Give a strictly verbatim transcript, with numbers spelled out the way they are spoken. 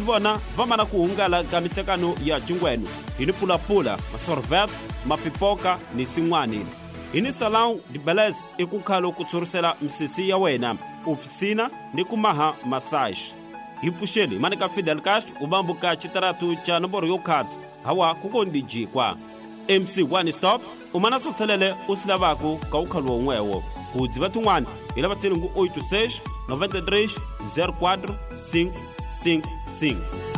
vona va mana ku hungala ka mihlekano ya jingwenu hi ni pulapula masorvet mapipoka ni sin'wani hi ni salão de beleza i ku khalo ku tshurhisela misisi ya wena ofisina ni ku maha massage hi pfuxeli mani ka Fidel Castro u bambuka xitaratu cha nomboro yo khata hawa ku kondi jikwa M C One Stop u mana sotselele u silavaku ka u khalo n'wewo ku dziva tin'wana hi lava tsilingu oito seis nove três zero quatro cinco cinco cinco.